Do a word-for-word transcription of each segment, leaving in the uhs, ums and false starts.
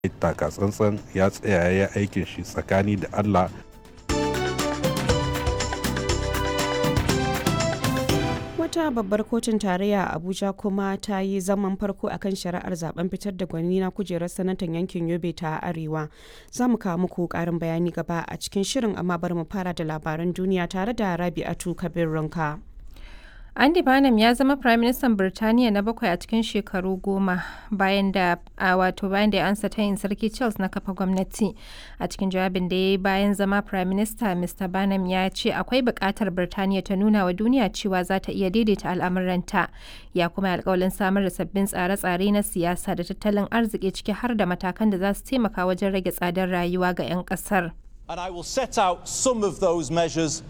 taka tsantsan ya tsaya ya aikin shi tsakani da Allah. Wata babbar kotun tarayya a Abuja kuma ta yi zaman farko akan shari'ar zaben fitar da gwani na kujerar sanatan yankin Yobe ta Arewa. Za mu kawo muku karin bayani gaba a cikin shirin, amma bari mu fara da labaran duniya tare da Rabi'atu Kabir Runka. Andy Burnham ya zama Firaministan Birtaniya na bakwai a cikin shekaru goma bayan da a wato bayan da ya ansa tayin Sarki Charles na kafa gwamnati. A cikin jawabin da ya yi bayan zama Firaminista, Mr Burnham ya ce akwai buƙatar Birtaniya ta nuna wa duniya cewa za ta iya daidaita al'amuranta. Ya kuma yi alƙawalin samar da sabbin tsare-tsare na siyasa da tattalin arziki, ciki har da matakan da za su taimaka wajen rage tsadar rayuwa ga 'yan ƙasar. And I will set out some of those measures.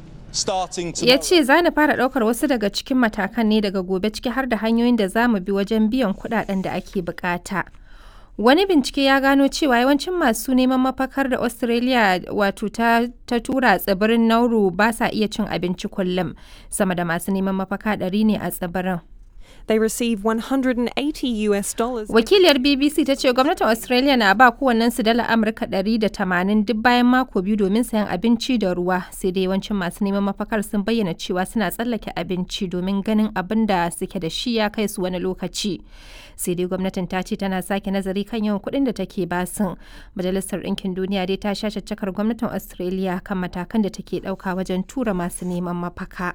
Ya ce za na fara ɗaukar wasu daga cikin matakan ne daga gobe, ciki har da hanyoyin da za mu bi wajen biyan kuɗaɗen da ake bukata. Wani bincike ya gano cewa yawancin masu neman mafakar da Australia wato ta, ta tura tsibirin Nauru ba sa iya cin abinci kullum. Sama da masu neman mafaka ɗari ne a tsibirin. They receive one hundred eighty US dollars. Wakiliyar B B C ta ce gwamnatin Australia na ba kowannensu dala Amurka ɗari da tamanin duk bayan mako biyu domin sayan abinci da ruwa. Sai dai yawancin masu neman mafakar sun bayyana cewa suna tsallake abinci domin ganin abin da suke da shi ya kai su wani lokaci. Sai dai gwamnatin ta ce tana sake nazari kan yawan kuɗin da take basin. Majalisar Ɗinkin Duniya dai ta sha caccakar gwamnatin Australia kan matakan da take ɗauka wajen tura masu neman mafaka.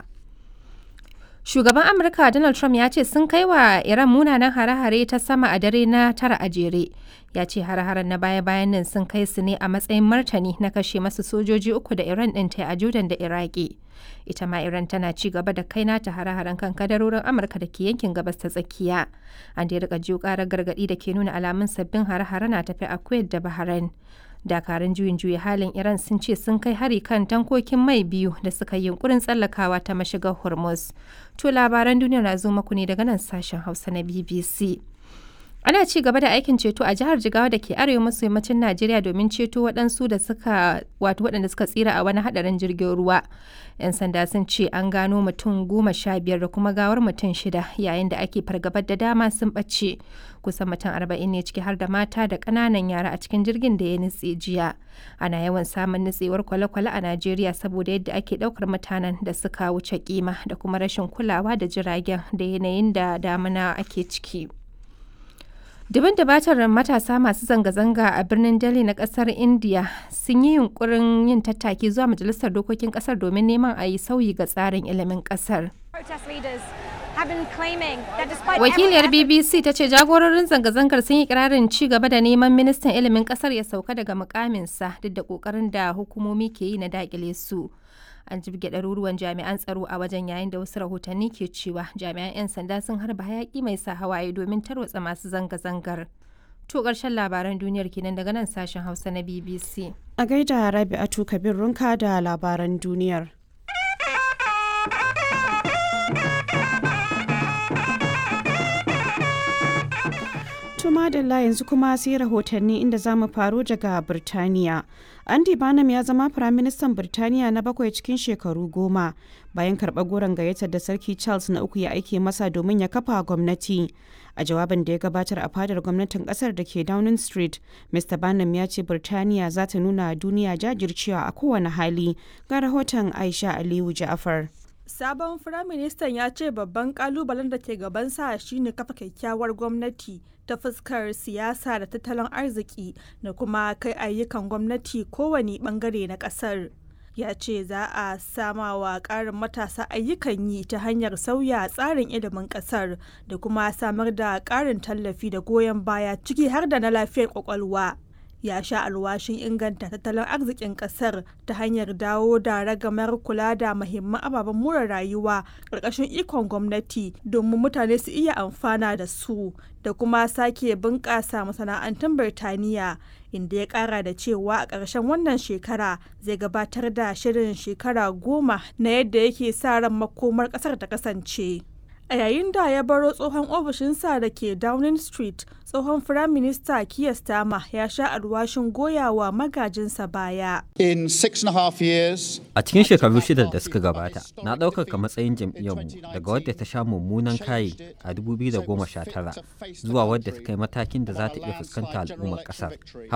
Shugaban Amurka Donald Trump ya ce sun kai wa Iran munanan hare-hare ta sama a dare na tara a jere. Ya ce hare-haren na baya-bayan nan sun kai su ne a matsayin martani na kashe masu sojoji uku da Iran ɗin ta a Jordan da Iraki. Ita ma Iran tana ci gaba da kai nata hare-haren kan kadarorin Amurka da ke yankin gabas ta tsakiya. An dai rika jiyo ƙarar gargaɗi da ke nuna alamun sabbin hare-hare na tafi a Kuwait da Bahrain. Dakarun juyin juya halin Iran sun ce sun kai hari kan tankokin mai biyu da suka yi yunkurin tsallakawa ta mashigar Hormuz. To labaran duniya na zo maku ne daga nan sashen Hausa na B B C. Ana ci gaba da aikin ceto a jihar Jigawa da ke arewa maso yammacin Najeriya domin ceto waɗansu da suka wato waɗanda suka tsira a wani haɗarin jirgin ruwa. 'Yan sanda sun ce an gano mutum goma sha biyar da kuma gawar mutum shida, yayin da ake fargabar da dama sun ɓace. Kusan mutum arba'in ne ciki har da mata da ƙananan yara a cikin jirgin da ya nutse jiya. Ana yawan samun nutsewar kwale-kwale a Najeriya saboda yadda ake ɗaukar mutanen da suka wuce kima da kuma rashin kulawa da jiragen da yanayin da damuna ake ciki. Dubin dabatar matasa masu zanga-zanga a birnin Delhi na kasar India sun yi yunkurin yin tattaki zuwa majalisar dokokin kasar domin neman a yi sauyi ga tsarin ilimin kasar. Wakiliyar B B C ta ce jagororin zanga-zangar sun yi kirarin ci gaba da neman ministan ilimin kasar ya sauka daga mukaminsa duk da kokarin da hukumomi ke yi na dakile su. An jibge ɗaruruwan jami'an tsaro a wajen, yayin da wasu rahotanni ke cewa jami'an 'yan sanda sun harba hayaki mai sa hawaye domin tarwatsa masu zanga-zangar. To ƙarshen labaran duniyar kenan daga nan sashen Hausa na B B C. A gaida Rabi'atu Kabir Runka da labaran duniyar. Madalla yanzu kuma sai rahotanni inda za mu faro daga Birtaniya. Andy Burnham ya zama Firaministan Birtaniya na bakwai cikin shekaru goma bayan karɓar goron gayyatar da Sarki Charles na uku ya aike masa domin ya kafa gwamnati. A jawabin da ya gabatar a fadar gwamnatin kasar da ke Downing Street, Mr Burnham ya ce Birtaniya za ta nuna duniya jajircewa a kowane hali. Ga rahoton Aisha Aliyu Ja'far. Sabon Firaministan ya ce babban kalubalen da ke gabansa shine kafa kyakkyawar gwamnati ta fuskar siyasa da tattalin arziki da kuma kai ayyukan gwamnati kowane bangare na kasar. Ya ce za a sama wa ƙarin matasa ayyukan yi ta hanyar sauya tsarin ilimin kasar da kuma samar da ƙarin tallafi da goyon baya ciki har da na lafiyar kwakwalwa. Ya sha alwashin inganta tattalin arzikin kasar ta hanyar dawo da ragamar kula da muhimman ababen more rayuwa ƙarƙashin ikon gwamnati domin mutane su iya amfana da su, da kuma sake bunƙasa masana'antun Birtaniya, inda ya ƙara da cewa a ƙarshen wannan shekara zai gabatar da shirin shekara goma na yadda yake sa ran makomar ƙasar ta kasance. A yayin da ya baro tsohon ofishinsa da ke Downing Street, tsohon Firaminista Keir Starmer ya sha alwashin goyawa magajinsa baya. In six and a half years, A cikin shekaru shida da suka gabata, na ɗaukaka matsayin jam'iyyarmu daga wadda ta sha mummunan kayi a dubu biyu da goma sha tara zuwa wadda ta kai matakin da za ta iya fuskanta al'ummar ƙasar.